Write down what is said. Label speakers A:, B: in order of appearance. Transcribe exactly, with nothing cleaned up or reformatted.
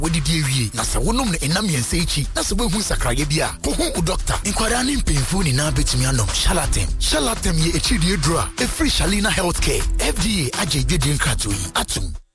A: wodidi ewie na se wonom ne enam yense echi na se behu sakraye bia ko hu u doctor inkwara ne mpemfu ni na betumi anom Shalatem Shalatem ye echi die dro a e free Shalina Healthcare F D A agye dwedin krato yi atum